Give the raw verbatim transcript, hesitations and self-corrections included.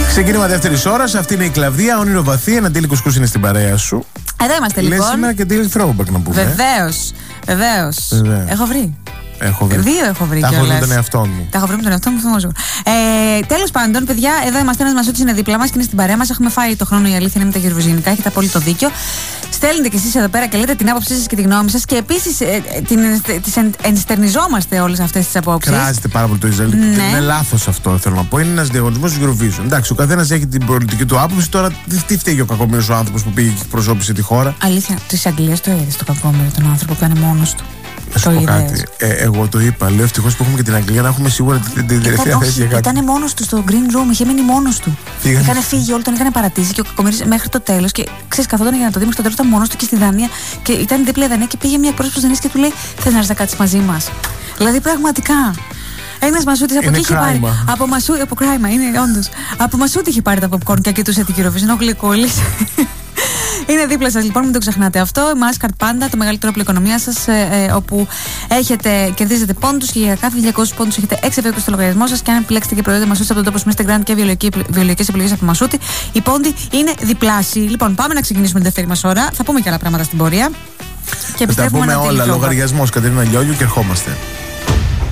Ξεκίνημα δεύτερης ώρας, αυτή είναι η Κλαβδία, όνειρο βαθύ, ένα Ντίλη Κουσκούς είναι στην παρέα σου. Εδώ είμαστε λοιπόν. Λες σήμερα και Ντίλη Throwback να πούμε. Βεβαίως, βεβαίως. Έχω βρει. Έχω βρει. Δύο έχω βρει. Τα έχω βρει με τον εαυτό μου. Τα έχω βρει με τον εαυτό μου, αυτό μου ε, Τέλος πάντων, παιδιά, εδώ είμαστε. Ένας Μασούτης είναι δίπλα μας και είναι στην παρέα μας. Έχουμε φάει το χρόνο, η αλήθεια είναι, με τα γερβουζινικά. Έχετε απόλυτο δίκιο. Στέλνετε κι εσείς εδώ πέρα και λέτε την άποψή σας και τη γνώμη σας. Και επίσης ε, τις εν, ενστερνιζόμαστε όλες αυτές τις απόψεις. Κράζεται πάρα πολύ το Ισραήλ. Ναι. Είναι λάθος αυτό, θέλω να πω. Είναι ένας διαγωνισμός του Eurovision. Εντάξει, ο καθένας έχει την πολιτική του άποψη. Τώρα τι φταίει ο κακομοίρος ο άνθρωπος που πήγε και εκπροσώπησε τη χώρα. Αλήθεια, της Αγγλίας το είδες το κακόμοιρο τον άνθρωπο που ήταν μόνος του. Να σου πω κάτι. Ε, εγώ το είπα. Λέω ευτυχώς που έχουμε και την Αγγλία να έχουμε σίγουρα την τελευταία θέση για κάτι. Ήταν μόνος του στο green room, είχε μείνει μόνος του. Είχαν φύγει, όλοι τον είχαν παρατήσει και ο κακομοίρης μέχρι το τέλος. Και ξέρεις, καθόταν για να το δει μέχρι το τέλος, ήταν μόνος του και στη Δανία. Και ήταν δίπλα η Δανία και πήγε μια εκπρόσωπος Δανίας και του λέει: θες να έρθεις να κάτσεις μαζί μας? Δηλαδή πραγματικά. Ένας Μασούτης από εκεί είχε πάρει. Από Μασούτη, από κράιμα, είναι όντως. Από Μασούτη είχε πάρει τα popcorn και κοιτούσε την Eurovision, ο γλυκούλης. Είναι δίπλα σας λοιπόν, μην το ξεχνάτε αυτό. Mastercard Panda, το μεγαλύτερο όπλο οικονομίας σας, ε, ε, όπου έχετε, κερδίζετε πόντους και για κάθε διακόσιους πόντους έχετε έξι ευρώ στο λογαριασμό σας. Και αν επιλέξετε και προϊόντα Μασούτη από τον τόπο Mister Grand και βιολογικές επιλογές από Μασούτη, οι πόντοι είναι διπλάσιοι. Λοιπόν, πάμε να ξεκινήσουμε την δεύτερη μας ώρα. Θα πούμε και άλλα πράγματα στην πορεία. Και θα τα πούμε όλα. Λογαριασμός Κατερίνα Λιόλιου και ερχόμαστε.